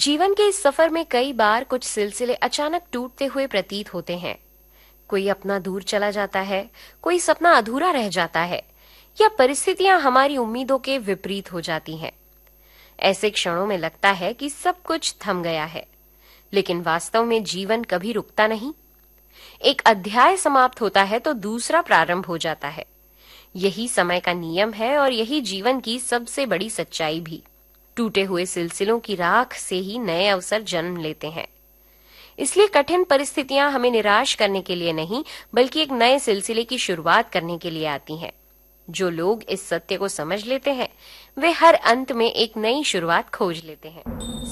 जीवन के इस सफर में कई बार कुछ सिलसिले अचानक टूटते हुए प्रतीत होते हैं। कोई अपना दूर चला जाता है, कोई सपना अधूरा रह जाता है, या परिस्थितियां हमारी उम्मीदों के विपरीत हो जाती हैं। ऐसे क्षणों में लगता है कि सब कुछ थम गया है, लेकिन वास्तव में जीवन कभी रुकता नहीं। एक अध्याय समाप्त होता है तो दूसरा प्रारंभ हो जाता है। यही समय का नियम है और यही जीवन की सबसे बड़ी सच्चाई भी। टूटे हुए सिलसिलों की राख से ही नए अवसर जन्म लेते हैं। इसलिए कठिन परिस्थितियां हमें निराश करने के लिए नहीं, बल्कि एक नए सिलसिले की शुरुआत करने के लिए आती हैं। जो लोग इस सत्य को समझ लेते हैं, वे हर अंत में एक नई शुरुआत खोज लेते हैं।